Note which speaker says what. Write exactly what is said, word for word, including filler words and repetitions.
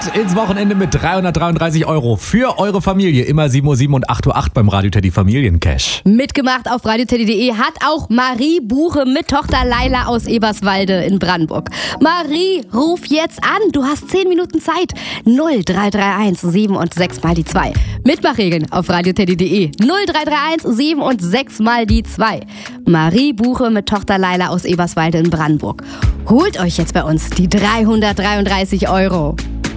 Speaker 1: Start ins Wochenende mit dreihundertdreiunddreißig Euro für eure Familie. Immer sieben Uhr sieben und acht Uhr acht beim Radio Teddy Familiencash.
Speaker 2: Mitgemacht auf radioteddy punkt de hat auch Marie Buche mit Tochter Laila aus Eberswalde in Brandenburg. Marie, ruf jetzt an. Du hast zehn Minuten Zeit. null drei drei eins sieben und sechs mal die zwei. Mitmachregeln auf radioteddy punkt de. null drei drei eins sieben und sechs mal die zwei. Marie Buche mit Tochter Laila aus Eberswalde in Brandenburg. Holt euch jetzt bei uns die dreihundertdreiunddreißig Euro.